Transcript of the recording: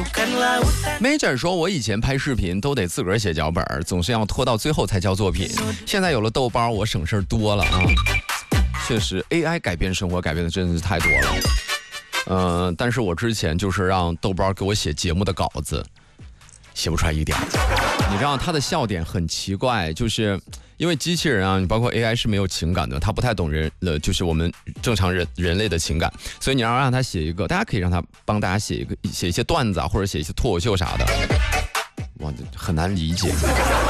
Major 说，我以前拍视频都得自个儿写脚本，总是要拖到最后才交作品。现在有了豆包，我省事儿多了啊。确实 ，AI 改变生活改变的真的是太多了。但是我之前就是让豆包给我写节目的稿子，写不出来一点。你知道他的笑点很奇怪，就是因为机器人啊，包括 AI 是没有情感的，他不太懂就是我们正常人类的情感，所以你要让他写一个，大家可以让他帮大家写一些段子啊，或者写一些脱口秀啥的，哇，很难理解。